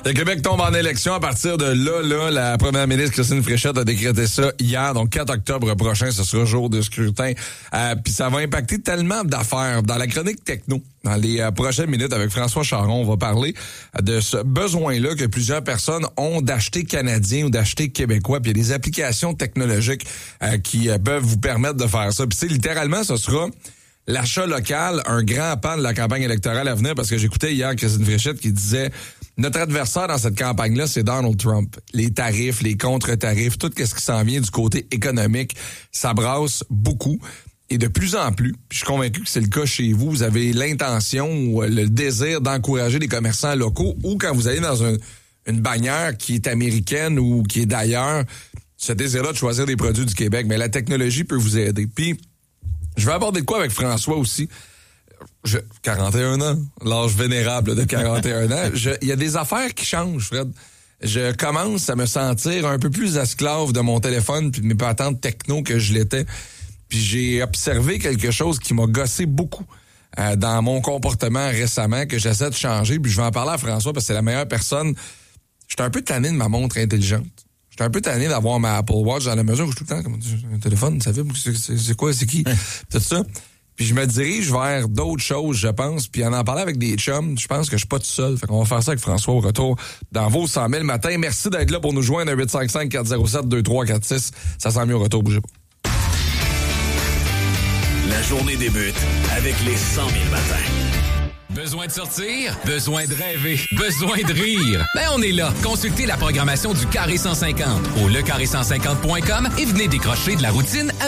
Le Québec tombe en élection à partir de là. La première ministre Christine Fréchette a décrété ça hier. Donc, 4 octobre prochain, ce sera jour de scrutin. Puis ça va impacter tellement d'affaires. Dans la chronique techno, dans les prochaines minutes, avec François Charon, on va parler de ce besoin-là que plusieurs personnes ont d'acheter canadien ou d'acheter québécois. Puis il y a des applications technologiques qui peuvent vous permettre de faire ça. Puis c'est littéralement, ce sera l'achat local, un grand pan de la campagne électorale à venir, parce que j'écoutais hier Christine Fréchette qui disait notre adversaire dans cette campagne-là, c'est Donald Trump. Les tarifs, les contre-tarifs, tout ce qui s'en vient du côté économique, ça brasse beaucoup. Et de plus en plus, puis je suis convaincu que c'est le cas chez vous, vous avez l'intention ou le désir d'encourager les commerçants locaux, ou quand vous allez dans une bannière qui est américaine ou qui est d'ailleurs, ce désir-là de choisir des produits du Québec. Mais la technologie peut vous aider. Puis, je vais aborder de quoi avec François aussi. 41 ans, l'âge vénérable de 41 ans. Il y a des affaires qui changent, Fred. Je commence à me sentir un peu plus esclave de mon téléphone puis de mes patentes techno que je l'étais. Puis j'ai observé quelque chose qui m'a gossé beaucoup dans mon comportement récemment, que j'essaie de changer. Puis je vais en parler à François parce que c'est la meilleure personne. J'étais un peu tanné de ma montre intelligente. J'étais un peu tanné d'avoir ma Apple Watch dans la mesure où je suis tout le temps comme un téléphone, ça vibre, c'est quoi, c'est qui? Tout ça. Puis je me dirige vers d'autres choses, je pense. Puis en parlant avec des chums, je pense que je suis pas tout seul. Fait qu'on va faire ça avec François au retour dans vos 100 000 matin. Merci d'être là pour nous joindre à 855-407-2346. Ça sent mieux au retour, bougez pas. La journée débute avec les 100 000 matins. Besoin de sortir? Besoin de rêver? Besoin de rire? Ben on est là. Consultez la programmation du Carré 150 au lecarré150.com et venez décrocher de la routine